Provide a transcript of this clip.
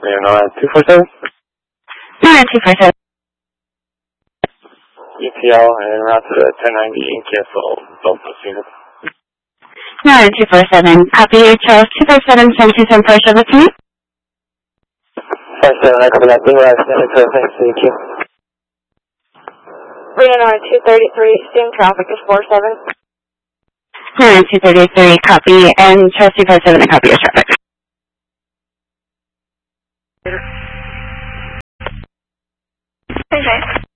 Leonard 247. Leonard 247. ETL and route to the 1090 and cancel both those units. Leonard 247. Copy Charles 247, 727 Porsche over to me. 57, I copy that. Blue Rise, thanks to you. Leonard 233, steam traffic is 47. Leonard 233, copy, and Charles 247, copy your traffic. Okay.